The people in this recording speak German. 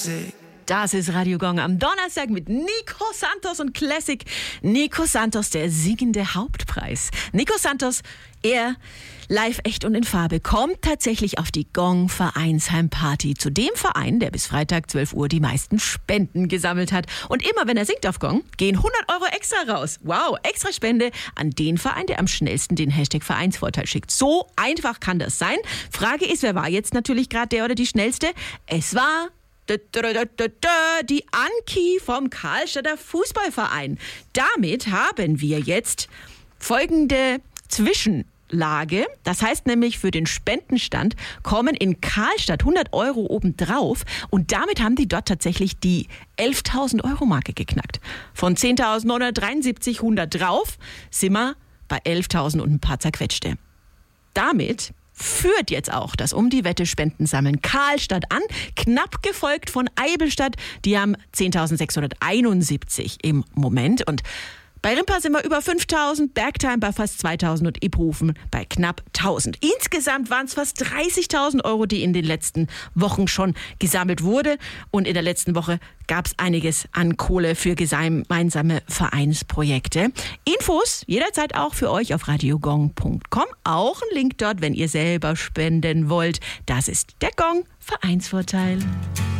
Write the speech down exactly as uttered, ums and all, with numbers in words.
Classic. Das ist Radio Gong am Donnerstag mit Nico Santos und Classic. Nico Santos, der singende Hauptpreis. Nico Santos, er live, echt und in Farbe, kommt tatsächlich auf die Gong Vereinsheimparty. Zu dem Verein, der bis Freitag zwölf Uhr die meisten Spenden gesammelt hat. Und immer wenn er singt auf Gong, gehen hundert Euro extra raus. Wow, extra Spende an den Verein, der am schnellsten den Hashtag Vereinsvorteil schickt. So einfach kann das sein. Frage ist, wer war jetzt natürlich gerade der oder die Schnellste? Es war die Anki vom Karlstadter Fußballverein. Damit haben wir jetzt folgende Zwischenlage. Das heißt nämlich, für den Spendenstand kommen in Karlstadt hundert Euro obendrauf. Und damit haben die dort tatsächlich die elftausend Euro Marke geknackt. Von zehntausendneunhundertdreiundsiebzig hundert drauf sind wir bei elftausend und ein paar zerquetschte. Damit führt jetzt auch das Um die Wette Spenden sammeln Karlstadt an, knapp gefolgt von Eibelstadt. Die haben zehntausendsechshunderteinundsiebzig im Moment. Und bei Rimpa sind wir über fünftausend, Bergheim bei fast zweitausend und Iphofen bei knapp tausend. Insgesamt waren es fast dreißigtausend Euro, die in den letzten Wochen schon gesammelt wurde. Und in der letzten Woche gab es einiges an Kohle für gemeinsame Vereinsprojekte. Infos jederzeit auch für euch auf radiogong punkt com. Auch ein Link dort, wenn ihr selber spenden wollt. Das ist der Gong Vereinsvorteil.